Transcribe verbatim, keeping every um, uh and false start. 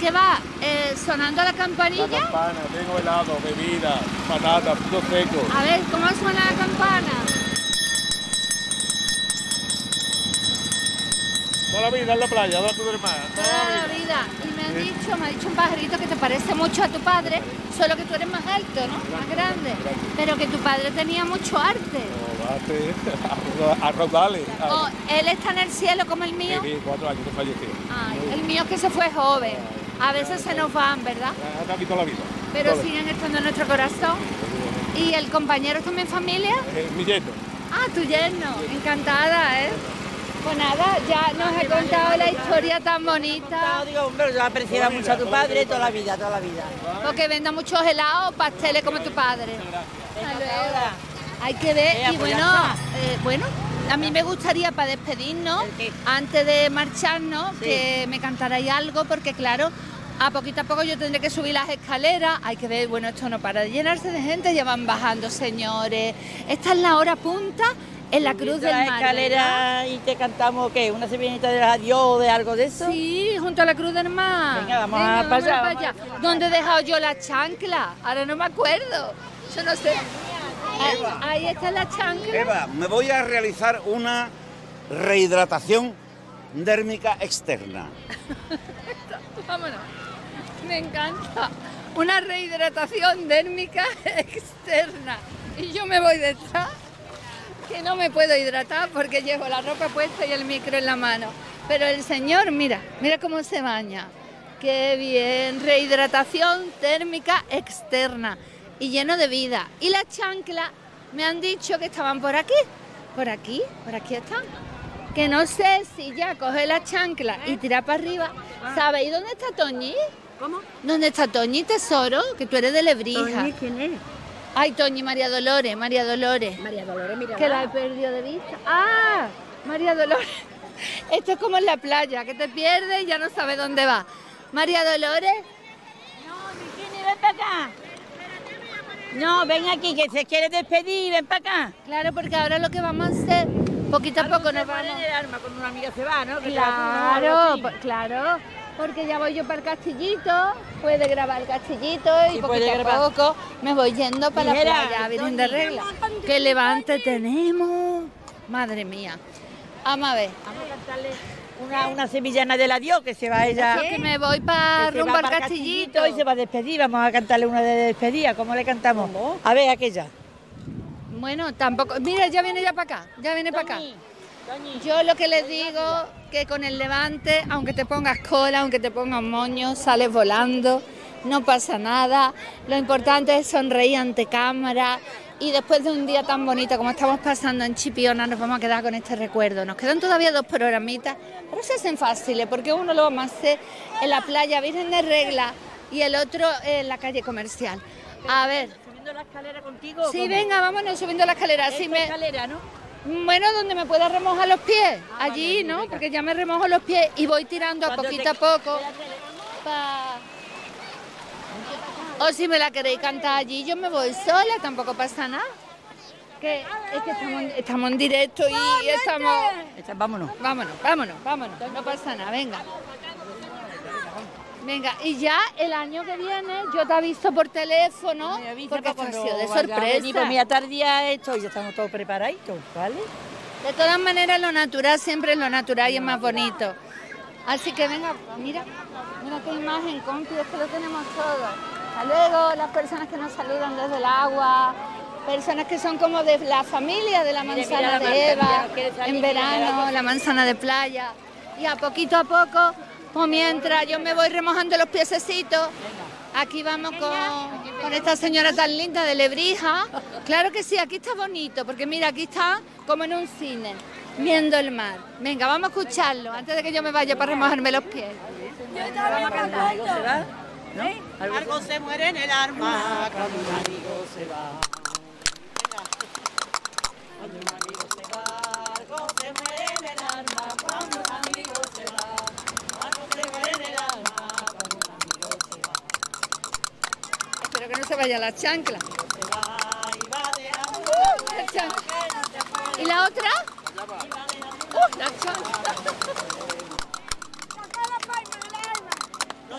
qué va? Eh, ¿Sonando la campanilla? La campana, tengo helado, bebida, patata, frutos secos. A ver, ¿cómo suena la campana? Toda la vida en la playa, ahora tú del mar. Toda la vida. Y me han dicho, me ha dicho un pajarito que te parece mucho a tu padre, solo que tú eres más alto, ¿no? Más grande. Pero que tu padre tenía mucho arte. No, bate, a raudales. Oh, él está en el cielo como el mío. Sí, cuatro años que falleció. Ay, el mío es que se fue joven. A veces se nos van, ¿verdad? Ha visto la vida. Pero Toda. siguen estando en nuestro corazón. ¿Y el compañero también familia? Eh, mi yerno. Ah, tu yerno. Encantada, ¿eh? Pues nada, ya nos ha contado la historia tan bonita. Digo, hombre, yo apreciaba mucho a tu padre toda la vida, toda la vida. Porque venda muchos helados, pasteles como tu padre. Hasta luego. Hay que ver, y bueno, eh, bueno, a mí me gustaría para despedirnos, antes de marcharnos, Sí. que me cantarais algo, porque claro, a poquito a poco yo tendré que subir las escaleras. Hay que ver, bueno, esto no para de llenarse de gente, ya van bajando, señores. Esta es la hora punta en la Cruz del la Mar. escalera y te cantamos, ¿qué? ¿Una serenata de adiós o de algo de eso? Sí, junto a la Cruz del Mar. Venga, vamos Venga, a vámonos para allá, para vamos allá. ¿Dónde he dejado yo la chancla? Ahora no me acuerdo. Yo no sé. Ahí, ahí está la chancla. Eva, me voy a realizar una rehidratación dérmica externa. Vámonos. Me encanta. Una rehidratación dérmica externa. Y yo me voy detrás, que no me puedo hidratar porque llevo la ropa puesta y el micro en la mano. Pero el señor, mira, mira cómo se baña. Qué bien. Rehidratación térmica externa. Y lleno de vida. Y las chanclas me han dicho que estaban por aquí. Por aquí, por aquí están. Que no sé si ya coge la chancla y tira para arriba. ¿Sabéis dónde está Toñi? ¿Cómo? ¿Dónde está Toñi, tesoro? Que tú eres de Lebrija. Toñi, ¿quién es? Ay, Toñi, María Dolores, María Dolores. María Dolores, mira. Que la he perdido de vista. ¡Ah! María Dolores. Esto es como en la playa, que te pierdes y ya no sabes dónde va. María Dolores. No, Bikini, ven para acá. No, ven aquí, que se quiere despedir, ven para acá. Claro, porque ahora lo que vamos a hacer, poquito a poco nos vamos. En el arma, con una amiga se va, ¿no? Que Claro, po- claro, porque ya voy yo para el castillito, puede grabar el castillito y Sí, puede poquito a grabar. poco me voy yendo para Dijera, la playa, Virgen de Regla. ¡Qué levante tenemos! Madre mía. Vamos a ver. Vamos a cantarle una, una sevillana del adiós, que se va ella. Que me voy para que se va rumbo al para el castillito. y se va a despedir. Vamos a cantarle una de despedida. ¿Cómo le cantamos? A ver, aquella. Bueno, tampoco. Mira, ya viene ya para acá, ya viene para acá. Yo lo que les digo, que con el levante, aunque te pongas cola, aunque te pongas moño, sales volando, no pasa nada. Lo importante es sonreír ante cámara y después de un día tan bonito como estamos pasando en Chipiona, nos vamos a quedar con este recuerdo. Nos quedan todavía dos programitas, pero se hacen fáciles porque uno lo vamos a hacer en la playa Virgen de Regla y el otro en la calle Comercial. A ver. ¿Subiendo la escalera contigo? Sí, ¿cómo? venga, vámonos subiendo la escalera. Esta Si me... escalera, ¿no? Bueno, donde me pueda remojar los pies, Ah, allí, vale, ¿no? venga. Porque ya me remojo los pies y voy tirando a Cuando poquito te- a poco. Espérate, pa- O si me la queréis cantar allí, yo me voy sola, tampoco pasa nada. Que es que estamos, estamos en directo y estamos... Esta- vámonos. Vámonos, vámonos, vámonos, no pasa nada, venga. Venga, y ya el año que viene yo te aviso por teléfono, Me avisa porque para esto ha cuando sido de vaya a venir, pues sorpresa. mira, tardía esto y ya estamos todos preparaditos, ¿vale? De todas maneras, lo natural siempre es lo natural y es más bonito. Así que venga, mira, mira qué imagen, compi, es que lo tenemos todo. Hasta luego, las personas que nos saludan desde el agua, personas que son como de la familia de la Mira, manzana mira la de manzana, Eva, quiere salir, en mira, mira, verano, mira. la manzana de playa. Y a poquito a poco, pues mientras yo me voy remojando los piececitos, aquí vamos con, con esta señora tan linda de Lebrija. Claro que sí, aquí está bonito, porque mira, aquí está como en un cine, viendo el mar. Venga, vamos a escucharlo, antes de que yo me vaya para remojarme los pies. Algo se va, ¿no? Algo se muere en el arma cuando un amigo se va. Cuando un amigo se va, algo se muere en el alma. Cuando un amigo se va, algo se muere en el alma. Cuando un amigo se va, Espero que no se vaya la chancla. se va y va dejando Uh, la chancla. que no se fue. ¿Y la otra? Y va dejando Uh, la chancla.